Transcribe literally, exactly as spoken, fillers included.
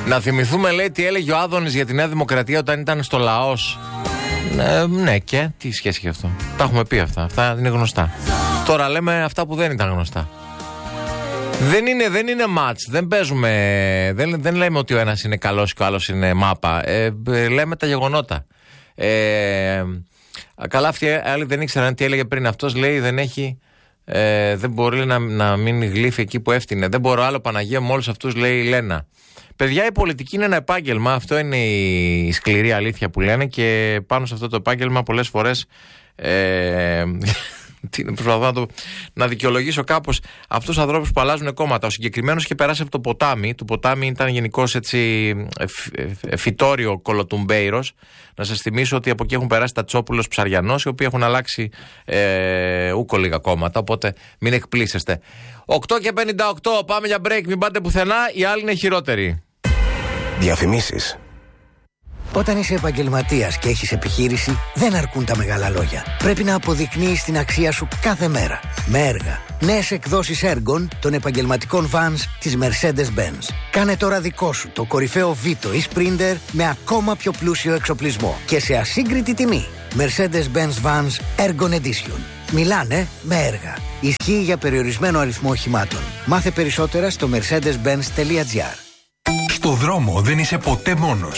Να θυμηθούμε, λέει, τι έλεγε ο Άδωνης για τη Νέα Δημοκρατία όταν ήταν στο λαός. Ε, ναι, και τι σχέση έχει αυτό? Τα έχουμε πει αυτά. Αυτά είναι γνωστά. Τώρα λέμε αυτά που δεν ήταν γνωστά. Δεν είναι, δεν είναι μάτς. Δεν παίζουμε. Δεν, δεν λέμε ότι ο ένας είναι καλός και ο άλλος είναι μάπα. Ε, λέμε τα γεγονότα. Ε, καλά, αυτοί οι άλλοι δεν ήξεραν τι έλεγε πριν. Αυτός λέει δεν έχει. Ε, δεν μπορεί να, να μείνει γλύφη εκεί που έφτιανε. Δεν μπορώ άλλο, Παναγία μου, όλους αυτούς, λέει η Λένα. Παιδιά, η πολιτική είναι ένα επάγγελμα. Αυτό είναι η σκληρή αλήθεια που λένε. Και πάνω σε αυτό το επάγγελμα πολλές φορές ε, προσπαθώ να, το, να δικαιολογήσω κάπως αυτούς τους ανθρώπους που αλλάζουν κόμματα. Ο συγκεκριμένος είχε περάσει από το ποτάμι. Το ποτάμι ήταν γενικώς έτσι φυτόριο κολοτουμπέιρος. Να σας θυμίσω ότι από εκεί έχουν περάσει τα Τσόπουλος, Ψαριανός, οι οποίοι έχουν αλλάξει ε, ούκο λίγα κόμματα. Οπότε μην εκπλήσεστε. οκτώ και πενήντα οκτώ, πάμε για break, μην πάτε πουθενά, οι άλλοι είναι χειρότεροι. Διαφημίσεις. Όταν είσαι επαγγελματίας και έχεις επιχείρηση, δεν αρκούν τα μεγάλα λόγια. Πρέπει να αποδεικνύεις την αξία σου κάθε μέρα. Με έργα. Νέες εκδόσεις έργων των επαγγελματικών vans της Mercedes-Benz. Κάνε τώρα δικό σου το κορυφαίο Vito ή Sprinter με ακόμα πιο πλούσιο εξοπλισμό και σε ασύγκριτη τιμή. Mercedes-Benz Vans Ergon Edition. Μιλάνε με έργα. Ισχύει για περιορισμένο αριθμό οχημάτων. Μάθε περισσότερα στο mercedes benz τελεία gr. Στο δρόμο δεν είσαι ποτέ μόνος.